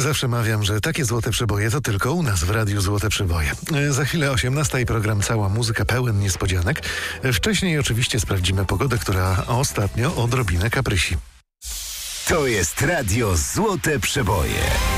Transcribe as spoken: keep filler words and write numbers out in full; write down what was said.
Zawsze mawiam, że takie złote przeboje to tylko u nas w Radiu Złote Przeboje. Za chwilę osiemnasta i program Cała Muzyka pełen niespodzianek. Wcześniej oczywiście sprawdzimy pogodę, która ostatnio odrobinę kaprysi. To jest Radio Złote Przeboje.